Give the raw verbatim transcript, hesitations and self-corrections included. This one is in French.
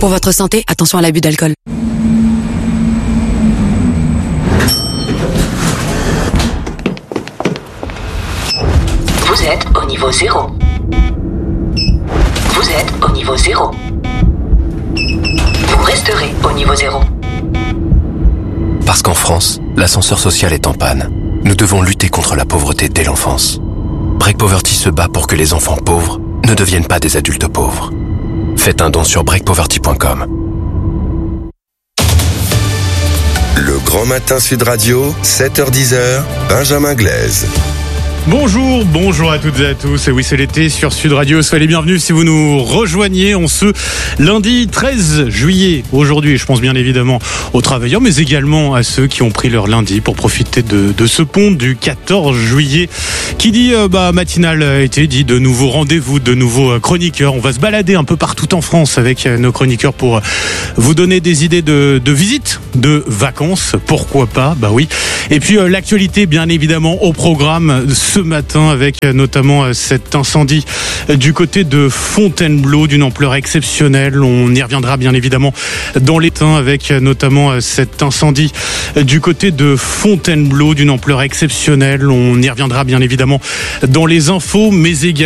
Pour votre santé, attention à l'abus d'alcool. Vous êtes au niveau zéro. Vous êtes au niveau zéro. Vous resterez au niveau zéro. Parce qu'en France, l'ascenseur social est en panne. Nous devons lutter contre la pauvreté dès l'enfance. Break Poverty se bat pour que les enfants pauvres ne deviennent pas des adultes pauvres. Faites un don sur break poverty point com. Le Grand Matin Sud Radio, sept heures dix, Benjamin Glaise. Bonjour, bonjour à toutes et à tous. Et oui, c'est l'été sur Sud Radio. Soyez les bienvenus si vous nous rejoignez en ce lundi treize juillet. Aujourd'hui, je pense bien évidemment aux travailleurs, mais également à ceux qui ont pris leur lundi pour profiter de, de ce pont du quatorze juillet. Qui dit euh, bah, matinal été, dit de nouveaux rendez-vous, de nouveaux chroniqueurs. On va se balader un peu partout en France avec nos chroniqueurs pour vous donner des idées de, de visites, de vacances. Pourquoi pas? Bah oui. Et puis euh, l'actualité, bien évidemment, au programme ce matin avec notamment cet incendie du côté de Fontainebleau d'une ampleur exceptionnelle. On y reviendra bien évidemment dans les temps avec notamment cet incendie du côté de Fontainebleau d'une ampleur exceptionnelle. On y reviendra bien évidemment dans les infos, mais également